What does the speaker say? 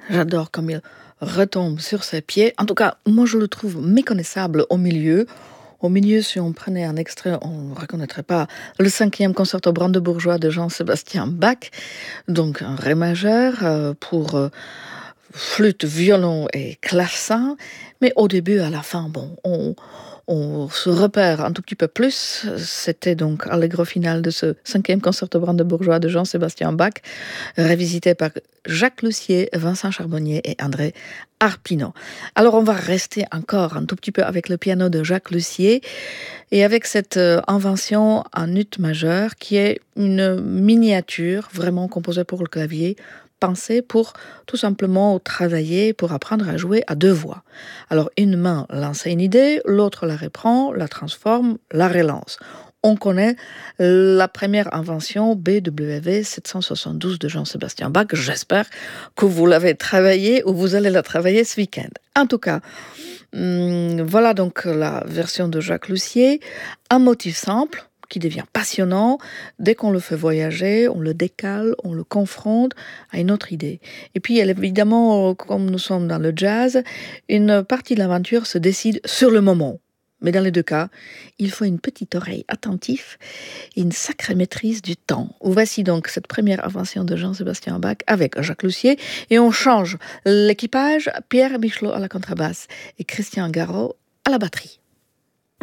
J'adore comme il retombe sur ses pieds. En tout cas, moi je le trouve méconnaissable au milieu. Au milieu, si on prenait un extrait, on ne reconnaîtrait pas le 5e concerto brandebourgeois de Jean-Sébastien Bach, donc un ré majeur pour flûte, violon et clavecin. Mais au début, à la fin, bon, on se repère un tout petit peu plus. C'était donc Allegro final de ce 5e concerto brandebourgeois de Jean-Sébastien Bach, révisité par Jacques Lussier, Vincent Charbonnier et André Arpino. Alors on va rester encore un tout petit peu avec le piano de Jacques Lussier et avec cette invention en ut majeur qui est une miniature vraiment composée pour le clavier, pensée pour tout simplement travailler, pour apprendre à jouer à deux voix. Alors une main lance une idée, l'autre la reprend, la transforme, la relance. On connaît la première invention BWV 772 de Jean-Sébastien Bach. J'espère que vous l'avez travaillée ou vous allez la travailler ce week-end. En tout cas, voilà donc la version de Jacques Lussier. Un motif simple qui devient passionnant. Dès qu'on le fait voyager, on le décale, on le confronte à une autre idée. Et puis, évidemment, comme nous sommes dans le jazz, une partie de l'aventure se décide sur le moment. Mais dans les deux cas, il faut une petite oreille attentive et une sacrée maîtrise du temps. Voici donc cette première invention de Jean-Sébastien Bach avec Jacques Lussier et on change l'équipage, Pierre Michelot à la contrebasse et Christian Garot à la batterie.